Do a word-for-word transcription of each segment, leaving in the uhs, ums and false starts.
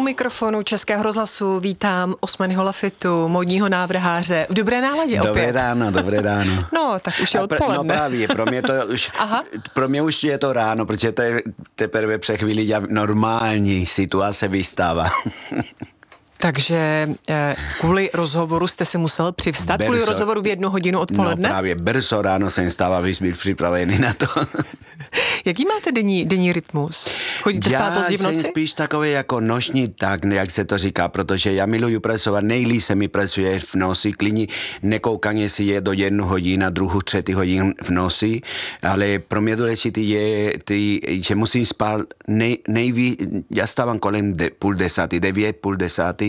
mikrofonu Českého rozhlasu vítám Osmanyho Lafitu, módního návrháře. V dobré náladě opět. Dobré ráno, dobré ráno. No, tak už je odpoledne. No právě, pro mě, to už, pro mě už je to ráno, protože to je teprve před chvíli normální situace vystává. Takže eh, kvůli rozhovoru jste si musel přivstat, brzo, kvůli rozhovoru v jednu hodinu odpoledne? No právě, brzo ráno jsem stával, abych byl připravený na to. Jaký máte denní, denní rytmus? Chodíte já spát pozdě v noci? Já jsem spíš takový jako noční tak, jak se to říká, protože já miluju pracovat, nejlíp se mi pracuje v noci, klidně nekoukám, jestli je do jednu hodinu, druhou, třetí hodin v noci, ale pro mě důležité je, ty, že musím spát nej, nejví, já stávám kolem de, půl desátý, devět, půl desátý,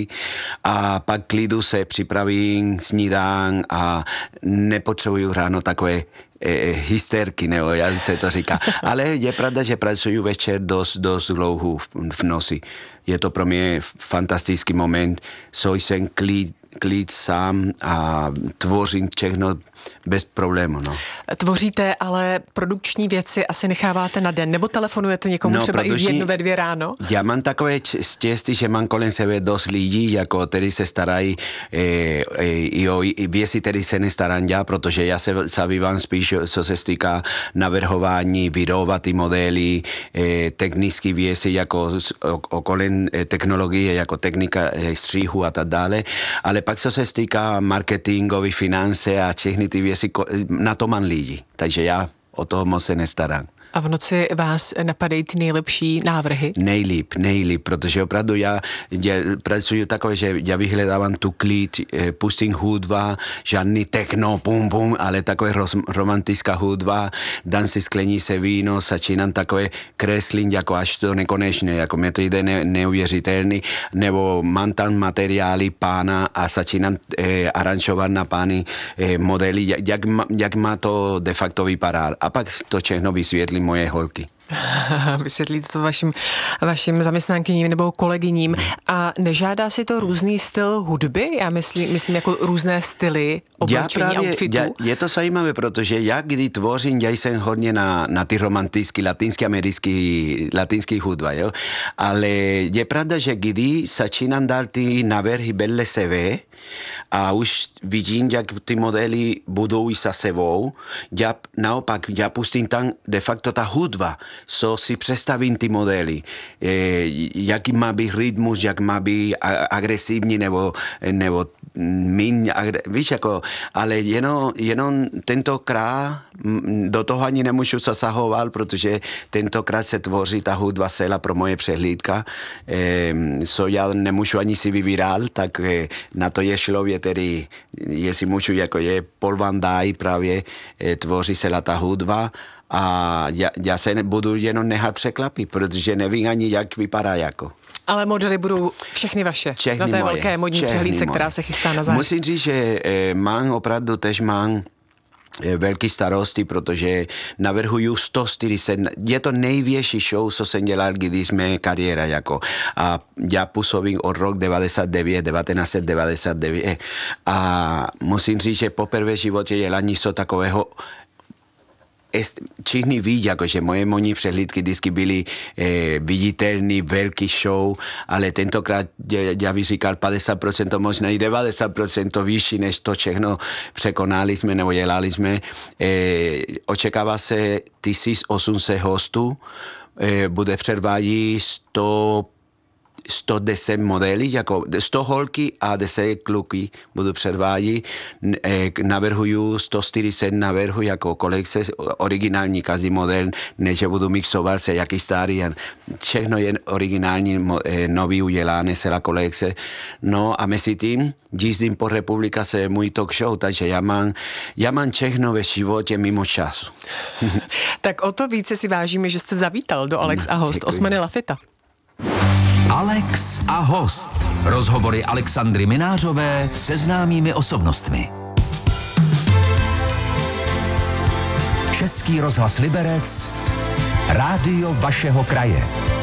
a pak klidu se připravím snídán a nepotřebuju ráno takové eh, hysterky, nebo jak se to říká. Ale je pravda, že pracuju večer dost, dost dlouho v, v noci. Je to pro mě fantastický moment, so jsem klid, klid sám a tvořím všechno bez problému. No. Tvoříte, ale produkční věci asi necháváte na den, nebo telefonujete někomu no, třeba i v jednu, ve dvě ráno? Já mám takové štěstí, že mám kolem sebe dost lidí, jako který se starají e, e, i o věci, který se nestarám já, protože já se zabývám spíš, co se týká navrhování, vyrobovat ty modely, e, technické věci, jako okolem technologie, jako technika e, střihu a tak dále, ale pak co se týká marketingové, finance a všechny ty věci, na to mám lidi, takže já o toho moc se nestarám. A v noci vás napadají ty nejlepší návrhy? Nejlíp, nejlíp, protože opravdu já, já pracuji takové, že já vyhledávám tu klid, pustím hudba, žádný techno, pum, pum, ale takové romantická hudba, dám si sklenice víno, začínám takové kreslení, jako až to nekonečné, jako mě to jde ne, neuvěřitelný, nebo mám tam materiály pána a začínám eh, aranžovat na pány eh, modely, jak, jak, jak má to de facto vypadat. A pak to všechno vysvětlím moje holky. Vysvětlíte to vašim, vašim zaměstnankyním nebo kolegyním. A nežádá si to různý styl hudby? Já myslím, myslím jako různé styly oblečení, outfitů. Já, je to zajímavé, protože já kdy tvořím, já jsem hodně na, na ty romantický, latinský, americký, latinský hudba, jo? Ale je pravda, že kdy začínám dát ty návrhy vedle sebe a už vidím, jak ty modely budou i za sebou, já naopak, já pustím tam de facto ta hudba, co si představím ty modely, e, jaký má být rytmus, jak má být agresivní nebo, nebo míň, víš, jako, ale jenom, jenom tentokrát do toho ani nemůžu zasahovat, protože tentokrát se tvoří ta hudba celá pro moje přehlídka, e, co já nemůžu ani si vybírat, tak e, na to je člověk, který, jestli můžu, jako je Paul Van Dyke právě, e, tvoří celá ta hudba. A já, já se nebudu jenom nechat překlapit, protože nevím ani, jak vypadá jako. Ale modely budou všechny vaše. Všechny na té moje, velké modní přehlídce, která se chystá na září. Musím říct, že eh, mám opravdu tež mám eh, velký starosti, protože navrhuju sto čtyřicet, je to největší show, co jsem dělal, když jsme kariéra jako. A já působím od rok devadesát devět, devatenáct set devadesát devět a musím říct, že poprvé v životě dělám něco takového. Všichni ví, jakože moje modní přehlídky vždycky byly eh, viditelný, velký show, ale tentokrát, já, já bych říkal padesát procent, možná i devadesát procent vyšší, než to všechno překonali jsme nebo dělali jsme. Eh, očekává se tisíc osm set hostů, eh, bude předvádět sto sto deset modelí, jako sto holky a deset kluky budu předvádět. Navrhuju sto čtyřicet navrhu jako kolekce, originální každý model, než budu mixovat se jaký starý. Všechno je originální, nový udělané, celá kolekce. No a mezi tím jízdím po republice, se můj talk show, takže já mám, já mám všechno ve životě mimo času. Tak o to více si vážíme, že jste zavítal do Alex a host Osmany Lafita. Alex a host. Rozhovory Alexandry Minářové se známými osobnostmi. Český rozhlas Liberec, rádio vašeho kraje.